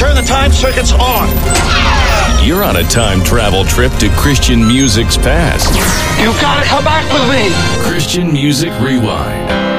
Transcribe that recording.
Turn the time circuits on. You're on a time travel trip to Christian music's past. You've got to come back with me. Christian Music Rewind.